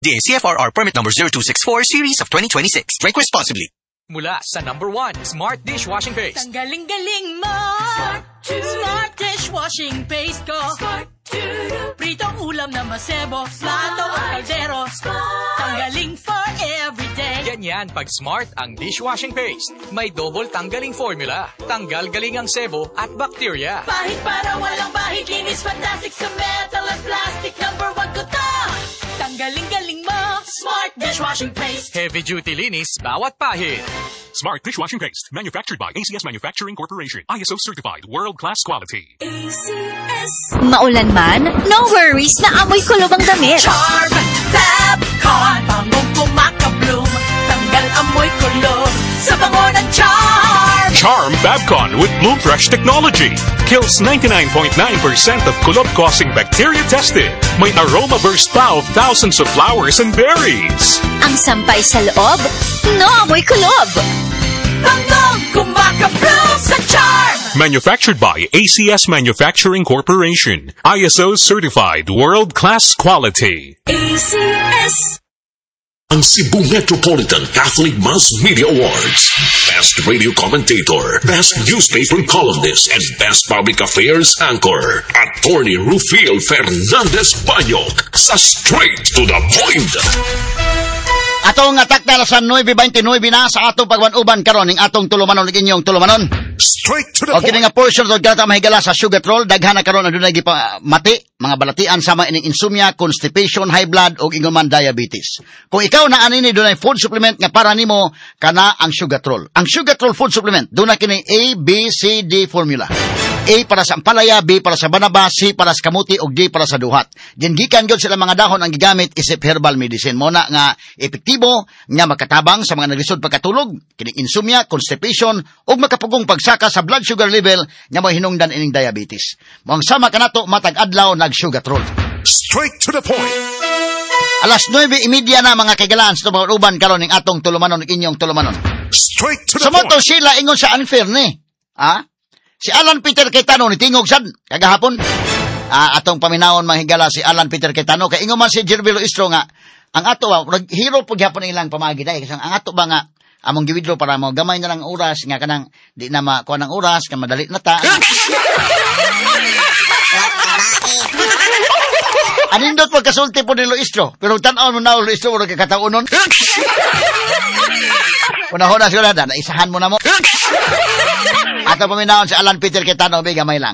DA-CFRR permit number 0264 series of 2026. Drink responsibly. Mula sa number 1, Smart Dishwashing Paste. Ang galing-galing mo! Smart Dishwashing Paste ko! Pritong ulam na masebo, plato o kaldero. Tanggaling for everyday. Ganyan pag Smart ang dishwashing paste. May double tanggaling formula. Tanggal galing ang sebo at bacteria. Pahit para walang bahid, linis fantastic sa metal at plastic. Number 1 ko to! Tanggaling-galing mo! Smart Dishwashing Paste. Heavy duty linis, bawat pahid. Smart Dishwashing Paste, manufactured by ACS Manufacturing Corporation. ISO certified, world-class quality. ACS. Maulan man, no worries na amoy kulob ang damit. Charm Fabcon. Bangong kumakabloom. Tanggal amoy kulob sa bango ng Charm. Charm Fabcon with Bloom Fresh technology. Kills 99.9% of kulob-causing bacteria tested. May aroma burst pa of thousands of flowers and berries. Ang sampay sa loob, no amoy kulob. Bangong kumakabloom sa Charm. Manufactured by ACS Manufacturing Corporation. ISO certified, world-class quality. ACS. Ang Cebu Metropolitan Catholic Mass Media Awards. Best Radio Commentator, Best Newspaper Columnist, and Best Public Affairs Anchor. Attorney Rufiel Fernandez Banyok sa Straight to the Point. Atong atak na sa 9:29 na sa atong pagwanuban karon ning atong tulumanon ug inyong tulumanon. Straight to the Okay, point. nga portion of gata mahigala sa sugar roll daghan na karon adunay gipamati mga balatian sama ining insomnia, constipation, high blood ug ingon man diabetes. Kung ikaw na ani ni dunay food supplement nga para nimo kana ang sugar roll. Ang sugar roll food supplement dunay kini A, B, C, D formula. A para sa ampalaya, B para sa banaba, C para sa kamuti ug D para sa duhat. Din gikan gyud sila mga dahon ang gigamit isip herbal medicine mo na nga epektibo nga makatabang sa mga naglisod pagkatulog, kining insomnia, constipation ug makapugong pagsaka sa blood sugar level nga mahinungdan ining diabetes. Mao ang sama kanato matag adlaw nag sugar roll. Straight to the point. Alas 9:30 na mga kaigalaan sa mga uban karon ning atong tulumanon ug inyong tulumanon. Straight to the Sa point. moto sila ingon sa unfair ni. Ha? Si Alan Peter Cayetano ni tingog sad kagahapon. Atong paminawon mahigala si Alan Peter Cayetano kay ingon man si Jervilo Istro nga ang ato naghiro pud gyapon ilang pamagi dai kasi ang ato ba nga among giwidro para mo gamay na lang oras nga kanang di na makuha ng oras kan madali na ta. Anindot pagkasulti po ni Luistro pero tan-aw mo na Luistro ug kakataunon. Una-una siguro na isahan mo na mo. Ato paminawon si Alan Peter Cayetano gamay lang.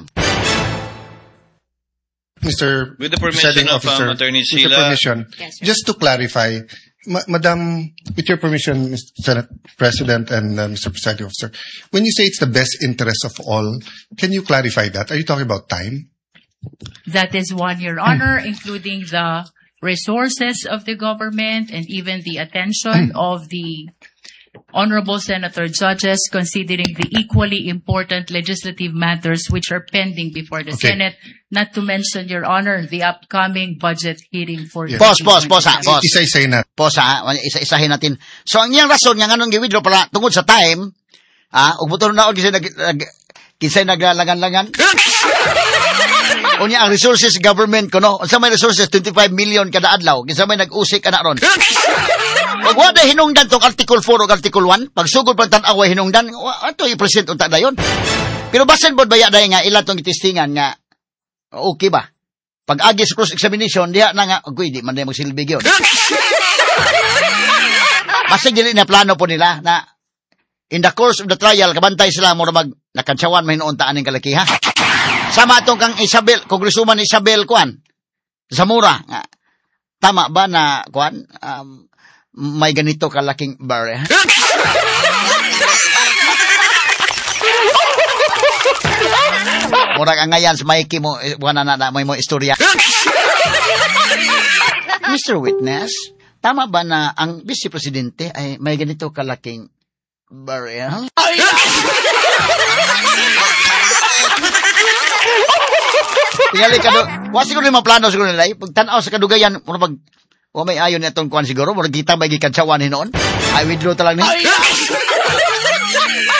Mr. With the permission Presiding of Officer, Attorney with your Sheila. permission, just to clarify, Madam, with your permission, Mr. Senate President and Mr. Presiding Officer, when you say it's the best interest of all, can you clarify that? Are you talking about time? That is one, Your Honor, including the resources of the government and even the attention of the honorable senator judges considering the equally important legislative matters which are pending before the Okay. Senate, not to mention, Your Honor, the upcoming budget hearing for Yes. Boss. Isa-isay na. Posa, isa-isahin natin. So, ang iyang rason, yung anong giwidro pala, tungkol sa time, ug buto na kinsay naglalangan-langan. Unya ang resources government ko, no? Sa may resources, 25 million kada adlaw. Kinsa may nag-usik ka na ron. Pag wala hinungdan tong Article 4 o Article 1, pag sugod pang tan-away hinungdan, ato i-present unta dayon. Pero basin bod baya dayon nga ilan tong itistingan nga okay ba? Pag agi sa cross-examination, diha na nga, di man dayon magsilbi gyud. Basta dili na plano po nila na in the course of the trial, kabantay sila mo nakantsawan mahinuon taan ng kalakiha. Sama itong kang Isabel, Kongresuman Isabel, kuan, Zamora. Tama ba na, kuan, may ganito kalaking bar, Murag ang ngayon sa maiki mo, wala na may mo istorya. Mr. Witness, tama ba na ang Vice Presidente ay may ganito kalaking barrel? Tingali ka doon. Wala siguro yung mga plano siguro nila. Pag tanaw sa kadugayan, pag may ayon na itong kuhan siguro, muna kita may gikantsawan hinoon. I withdraw talang ni.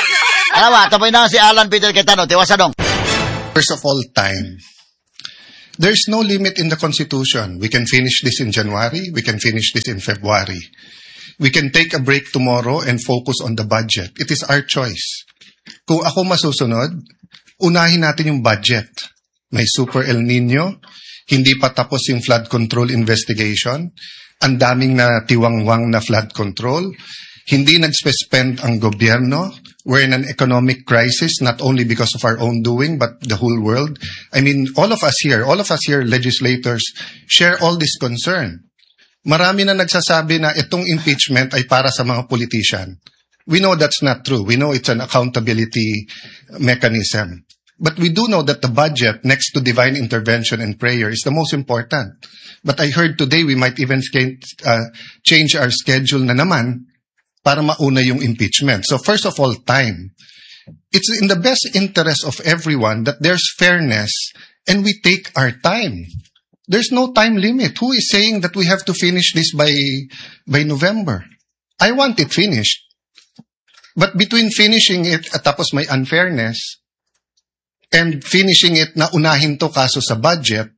Alam ba, tapos na si Alan Peter Cayetano. Tiwasa dong. First of all, time. There's no limit in the Constitution. We can finish this in January. We can finish this in February. We can take a break tomorrow and focus on the budget. It is our choice. Kung ako masusunod, unahin natin yung budget. May Super El Nino, hindi pa tapos yung flood control investigation, ang daming na tiwangwang na flood control, hindi nag-spend ang gobyerno. We're in an economic crisis, not only because of our own doing, but the whole world. I mean, all of us here, legislators, share all this concern. Marami na nagsasabi na itong impeachment ay para sa mga politician. We know that's not true. We know it's an accountability mechanism. But we do know that the budget, next to divine intervention and prayer, is the most important. But I heard today we might even change our schedule na naman para mauna yung impeachment. So first of all, time. It's in the best interest of everyone that there's fairness and we take our time. There's no time limit. Who is saying that we have to finish this by November? I want it finished. But between finishing it at tapos may unfairness and finishing it na unahin to kaso sa budget,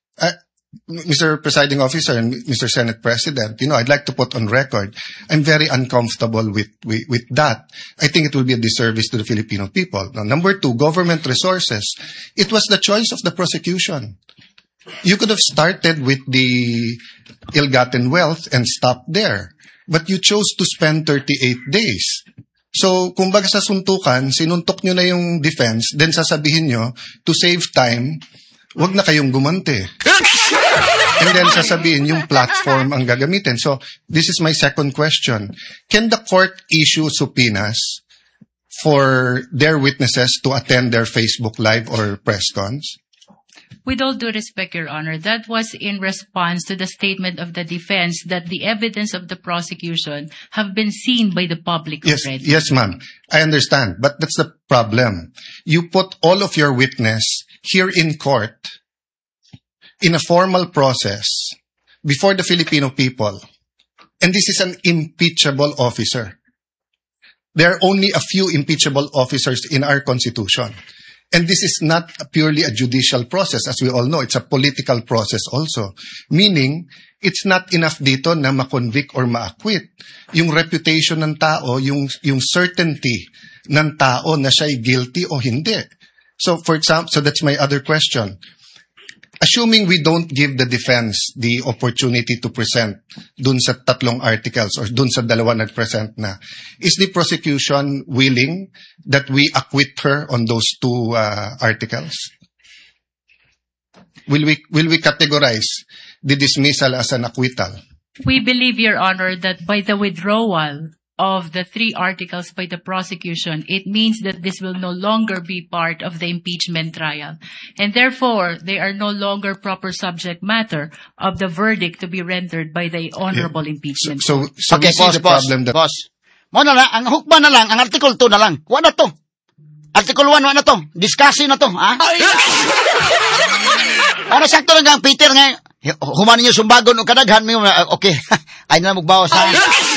Mr. Presiding Officer and Mr. Senate President, I'd like to put on record, I'm very uncomfortable with that. I think it will be a disservice to the Filipino people. Now, number two, government resources. It was the choice of the prosecution. You could have started with the ill-gotten wealth and stopped there. But you chose to spend 38 days. So, kumbaga sa suntukan, sinuntok nyo na yung defense, then sasabihin nyo, to save time, wag na kayong gumante. And then sasabihin yung platform ang gagamitin. So, this is my second question. Can the court issue subpoenas for their witnesses to attend their Facebook Live or press cons? With all due respect, Your Honor, that was in response to the statement of the defense that the evidence of the prosecution have been seen by the public already. Yes, ma'am. I understand. But that's the problem. You put all of your witness here in court in a formal process before the Filipino people. And this is an impeachable officer. There are only a few impeachable officers in our Constitution. And this is not purely a judicial process, as we all know. It's a political process also. Meaning, it's not enough dito na ma-convict or ma-acquit. Yung reputation ng tao, yung certainty ng tao na siya'y guilty o hindi. So, for example, so that's my other question. Assuming we don't give the defense the opportunity to present dun sa tatlong articles or dun sa dalawa nag-present na, is the prosecution willing that we acquit her on those two articles? Will we categorize the dismissal as an acquittal? We believe, Your Honor, that by the withdrawal of the three articles by the prosecution, it means that this will no longer be part of the impeachment trial. And therefore, they are no longer proper subject matter of the verdict to be rendered by the honorable impeachment. So okay, we see the problem that... Boss. Mo na lang, ang hukman na lang, ang Article 2 na lang. Wala na to. Article 1, wala na to. Discussion na to, ha? Ano sakto lang ang Peter nga, humanin niyo sumbagon o kadaghan mo, okay, ay na magbawas, ha?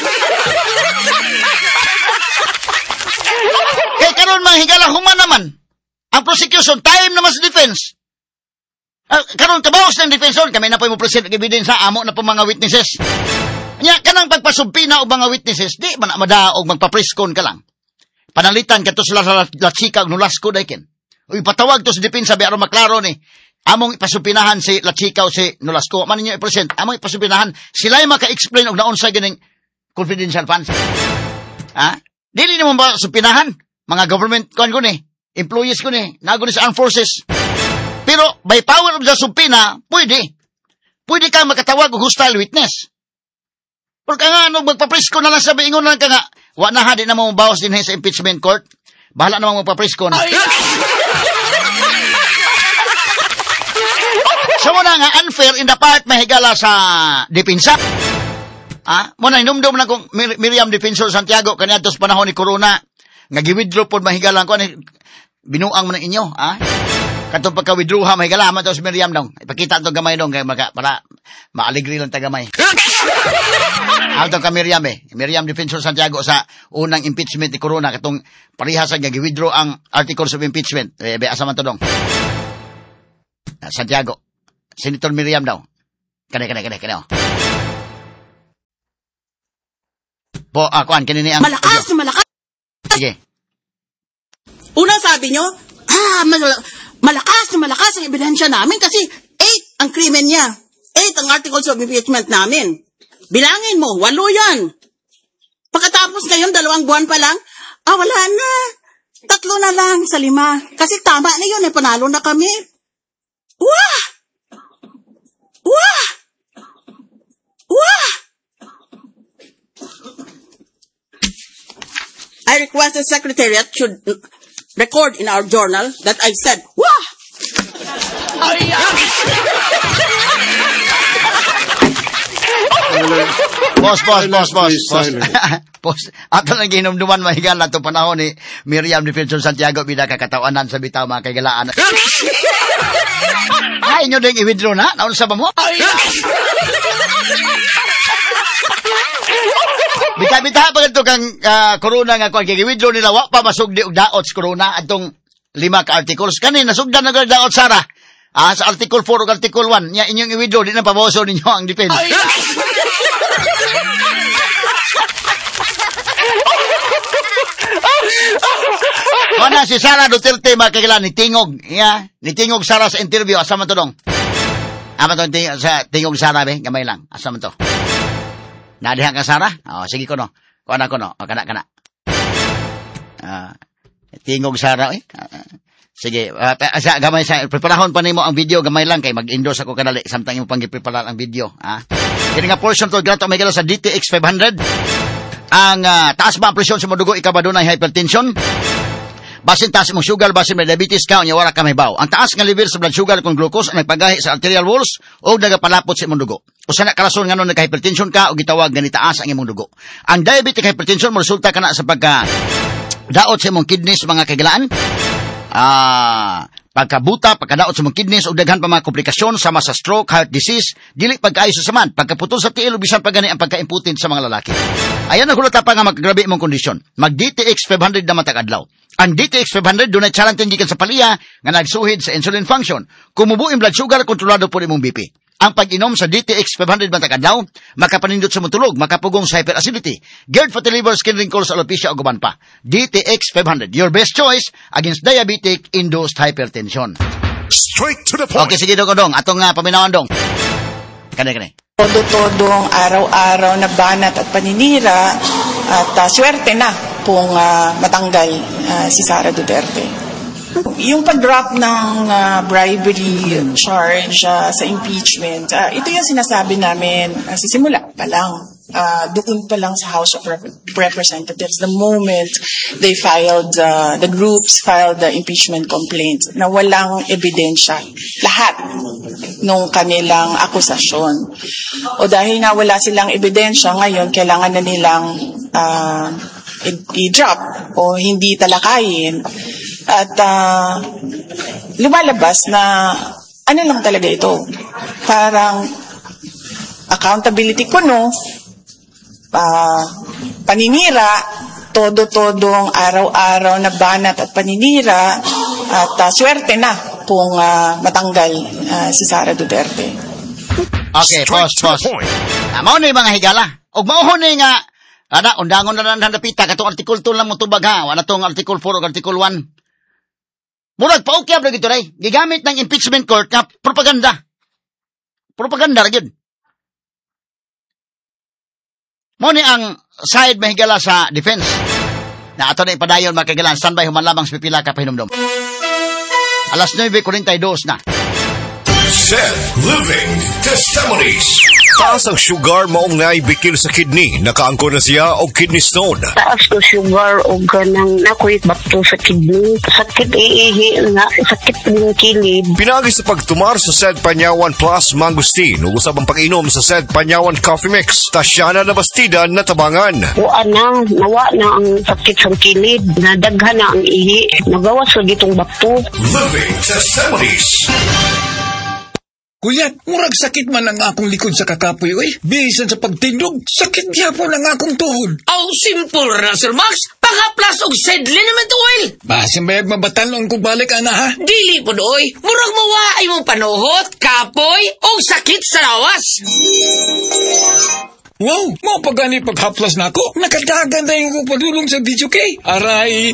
Kaya karon mga higala human naman. Ang prosecution, time naman sa defense. Karon kabawas ng defensor, kami na po yung present evidence sa amo na po mga witnesses. Nya kanang pagpasumpina og mga witnesses, di man madaog magpapreskon ka lang. Panalitan kadto sila sa Latsika ug Nolasco dayken. Uy patawag to sa depensa bi aron maklaro ni. Among ipasumpinahan si Latsika o si Nolasco, man ninyo i-present. Among ipasumpinahan, sila yung maka-explain og naon sa gining confidential funds. Ha? Dili naman ba supinahan? Mga government ko ni, employees ko ni, nago ni sa armed forces. Pero by power of the subpoena, pwede. Pwede ka makatawag og hostile witness. Pero ka nga, magpapresko na lang sabi, ingon lang ka nga, wa na ha, di na mo bawas din sa impeachment court. Bahala namang magpapresko na. So mo na nga, unfair in the part mahigala sa depensa. Muna, inumdum na kung Miriam Defensor Santiago, kaniadtos panahon ni Corona, nga gi-withdraw po mahigalang ko, binuang mo ng inyo, katong pagka-withdraw ha, mahigala, man to si Miriam dong. Ipakita ito gamay dong, para maaligri lang tagamay. Ito ka Miriam Miriam Defensor Santiago sa unang impeachment ni Corona, katong parihasa nga gi-withdraw ang articles of impeachment. Asa man to dong. Santiago. Senator Miriam daw. Kani. Kuan, kanini ang... Malakas. Sige. Una sabi nyo, malakas ang ebidensya namin kasi 8 ang krimen niya. 8 ang articles of impeachment namin. Bilangin mo, 8 yan. Pagkatapos ngayon, 2 buwan pa lang, wala na. 3 na lang sa 5. Kasi tama na yun, panalo na kami. Wah! I request the Secretariat should record in our journal that I said, wah! Boss. Ato nang gihinumduman mahigala to panahon ni Miriam Defensor Santiago bida kakatawanan sa bitaw mga kagalaan. Ay, inyo ding i-withdraw na? Naunsa ba mo? Bita-bita pa ito kang corona nga kung i-withdraw nila, wa pa masugdi og daot sa corona atong 5 ka articles. Kanin, nasugdan na daot, Sarah. Sa Article 4 o Article 1, inyong i-withdraw, di na paboso ninyo ang defense. Mana si Sara Duterte makakilala ni Tingog. Ni Tingog Sara sa interview. Asa man to dong? Ama to sa Tingog Sara be, gamay lang. Asa man to? Nadihan ka Sara? Sige ko no. Kana. Kana. Tingog Sara sige, gamay sa preparahon pa nimo ang video, gamay lang kay mag-endorse ako kadali samtang imo pang gi-prepare ang video, Kini nga portion to grato may sa DTX 500. Ang taas ba ang presyon sa mudugo ikaw ba dunay hypertension? Basin taas mong sugar, basin may diabetes ka, unya wala ka may baw. Ang taas nga level sa blood sugar kung glucose ang nagpagahi sa arterial walls o nagapalapot sa imong dugo. Usa na karason nga nung nagka-hypertension ka o gitawag nga nitaas ang imong dugo. Ang diabetic hypertension mo resulta ka na sa daot sa imong kidneys mga kagalaan. Pagkabuta, pagkadaot sa mga kidneys o daghan pa mga komplikasyon sama sa stroke, heart disease, dili pagkaayo sa saman, pagkaputol sa tiil, bisan pagani ang pagka-impotent sa mga lalaki. Ayan ang hulata pa nga magkagrabe imong kondisyon. Mag DTX 500 na matag-adlaw. Ang DTX 500 dunay challenge gikan sa paliya nga nagsuhid sa insulin function. Kumubo ang blood sugar, kontrolado po imong BP. Ang pag-inom sa DTX 500 matag-adlaw, makapanindot sa mutulog, makapugong sa hyperacidity, GERD, fatty liver, skin wrinkles, alopecia o guban pa. DTX 500, your best choice against diabetic-induced hypertension. Straight to the point. Okay, sige dong. Atong paminawan dong. Kani. Todo-todong araw-araw na banat at paninira at swerte na pong matanggal si Sara Duterte. Yung pag-drop ng bribery charge sa impeachment, ito yung sinasabi namin sa simula pa lang. Doon pa lang sa House of Representatives, the moment they filed, the groups filed the impeachment complaint na walang ebidensya. Lahat nung kanilang akusasyon. O dahil nga wala silang ebidensya, ngayon kailangan na nilang i-drop o hindi talakayin. At lumalabas na ano lang talaga ito. Parang accountability kuno, paninira, todo-todong araw-araw na banat at paninira at swerte na kung matanggal si Sara Duterte. Okay, pause. Mao ni mga higala. Og mao ni nga undangon na napita katong article 2 lang mo tubag ha. Wala tong article 4 o article 1. Murag paukyab na gito ray. Gigamit ng impeachment court nga propaganda. Propaganda ra gyud. Mo ni ang side mahigala sa defense. Na ato na ipadayon makagalan standby human lamang sa pipila ka pahinumdom. Alas 9:42 na. Said Living Testimonies. Taas ang sugar maong naibikil sa kidney. Nakaangko na siya o kidney stone. Taas ko sugar o ganang nakuit bato sa kidney. Sakit iihi nga. Sakit ng kilid. Pinagi sa pagtumar sa Said Panyawan Plus Mangustin. Usab ang pag-inom sa Said Panyawan Coffee Mix. Tasyana na bastida na tabangan. Nawa na ang sakit sa kilid. Nadaghan na ang ihi. Nagawas sa ditong bato. Living Testimonies. Kuya, murag sakit man ang akong likod sa kakapoy, Bisan sa pagtindog, sakit gyapon ang akong tuhod. Simple ra, Sir Max. Pag-haplas og said liniment oil. Basin bayag mabatalon kung balik, ana, ha? Dili po doy. Murag mawaay mong panuhot, kapoy, o sakit sa lawas. Wow, mo pagani paghaplas nako. Nakadagan na yung padulong sa video kay. Aray,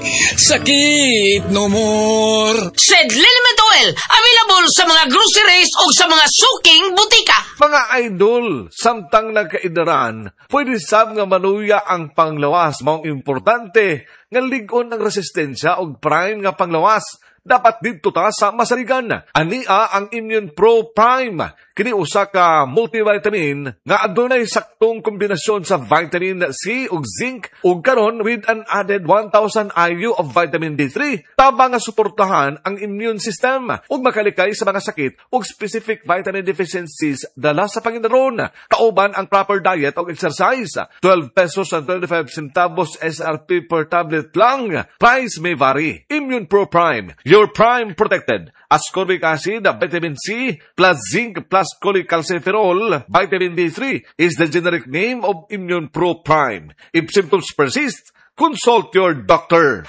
sakit no more. Said liniment oil, available sa mga groceries o sa mga suking butika. Mga idol, samtang nagkaidaran, pwede sab nga manuya ang panglawas. Maong importante, nga ligon ang resistensya o prime nga panglawas. Dapat dito ta sa masarigan. Ania ang Immune Pro Prime. Kini usa ka multivitamin nga adunay saktong kombinasyon sa vitamin C ug zinc ug karon with an added 1,000 IU of vitamin D3 tabang nga suportahan ang immune system ug makalikay sa mga sakit ug specific vitamin deficiencies dala sa panginaron. Kauban ang proper diet ug exercise. 12 pesos and 25 centavos SRP per tablet lang. Price may vary. Immune Pro Prime. Your Prime protected. Ascorbic acid, vitamin C, plus zinc, plus cholecalciferol, vitamin D3 is the generic name of Immune Pro Prime. If symptoms persist, consult your doctor.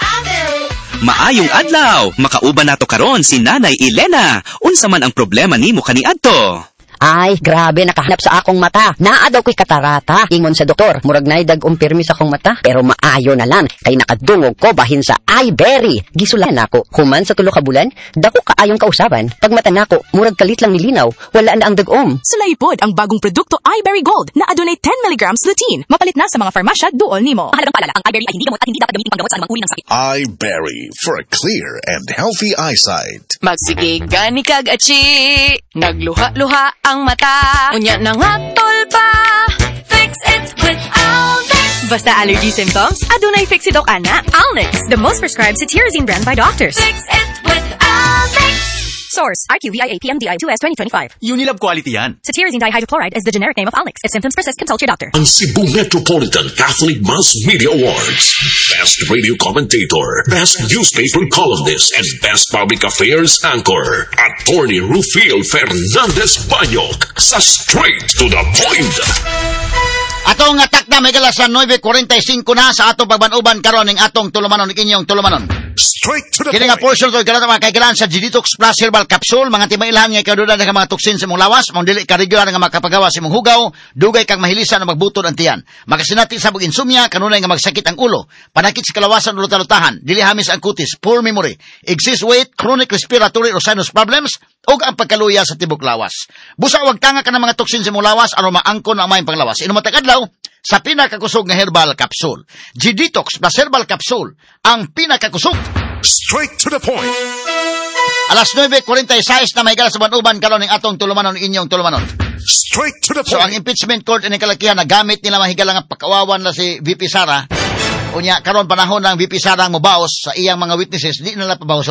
Maayong adlaw, makauban nato karon si Nanay Elena. Unsa man ang problema nimo kaniadto? Ay, grabe, nakahanap sa akong mata. Naa daw ko'y katarata. Ingon sa doktor, murag na dag-umpirmi sa akong mata. Pero maayo na lang, kay nakadungog ko bahin sa iBerry. Gisulan ako, human sa 3 ka bulan, dako kaayong kausaban. Pag mata nako, murag kalit lang nilinaw, wala na ang dag-om. Sulaipod ang bagong produkto iBerry Gold na adunay 10 mg lutein. Mapalit na sa mga farmasya duol nimo. Mahalagang paalala, ang iBerry ay hindi gamot at hindi dapat gamitin panggamot sa anumang uri ng sakit. iBerry for a clear and healthy eyesight. Magsigig gani kag achi, nagluha-luha ang mata. Unya na nga tolpa. Fix it with Alnex. Basta allergy symptoms, adunay fix it ok ana. Alnex, the most prescribed cetirizine brand by doctors. Fix it with Alnex. Source, IQVIA PMDI2S 2025. Unilab quality yan. Cetirizine dihydrochloride is the generic name of Alnex. If symptoms persist, consult your doctor. Ang Cebu Metropolitan Catholic Mass Media Awards. Best Radio Commentator, Best Newspaper Columnist, and Best Public Affairs Anchor. Attorney Rufil Fernandez Banyok sa Straight to the Point. Atong atak na may kalasan 9:45 na sa atong pagbanuban karon ning atong tulumanon inyong tulumanon. Straight to the Kini nga portion to kanata mga kailangan sa G-Detox Plus Herbal Capsule, mga timailhan nga ikaduda nga mga toksin sa imong lawas, mong dili ka regular nga makapagawa sa imong hugaw, dugay kang mahilisan na magbutod ang tiyan. Makasinati sa insomnia, kanunay nga magsakit ang ulo, panakit sa kalawasan o lutalutahan, dili hamis ang kutis, poor memory, excess weight, chronic respiratory or sinus problems, ug ang pagkaluya sa tibok lawas. Busa wag tanga ka ng mga toksin sa imong lawas aron maangkon ang mayong panglawas. Inumatag adlaw sa pinakakusog nga herbal capsule. G-Detox Plus Herbal Capsule, ang pinakakusog. Straight to the point. Alas 9:46 na may galas sa banuban karon ning atong tulumanon inyong tulumanon. Straight to the point. So ang impeachment court ini kalakihan na gamit nila mahigalang nga pakawawan na si VP Sara. Unya karon panahon ng VP Sara ang mobaos sa iyang mga witnesses, di nila pabaoson.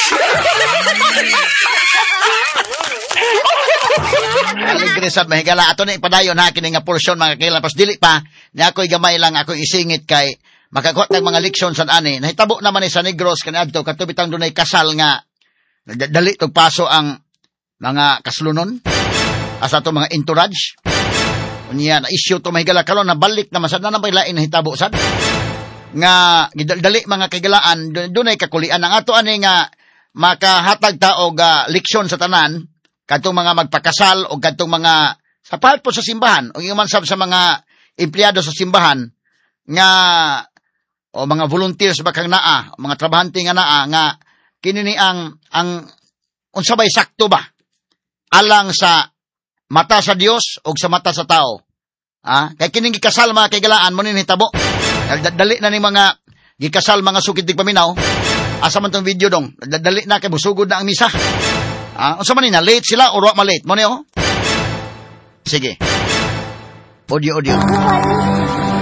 Aligresad mahigala ato na ipadayon na kini nga portion mga kailan pas dili pa ni ako'y gamay lang ako isingit kay makakuha tag mga leksyon sa ani. Nahitabo naman ni sa Negros kaniadto katubitang dunay kasal nga dali tog paso ang mga kaslunon asa to mga entourage. Unya na issue to mahigala karon na balik naman sad na lain nahitabo sad nga gidali mga kagalaan dunay kakulian ang ato ani nga makahatag ta og leksyon sa tanan kadtong mga magpakasal o kadtong mga sa part po sa simbahan o yung sa mga empleyado sa simbahan nga o mga volunteers bakang naa, mga trabahante nga naa nga kinini ang unsabay sakto ba alang sa mata sa Dios o sa mata sa tao. Kay kining gikasal mga kaigalaan mo nin hitabo. Dali na ni mga gikasal mga sukid dig paminaw. Asa man tong video dong. Dali na kay busugod na ang misa. Unsa man ni na late sila or wa ma-late mo ni oh. Sige. Audio.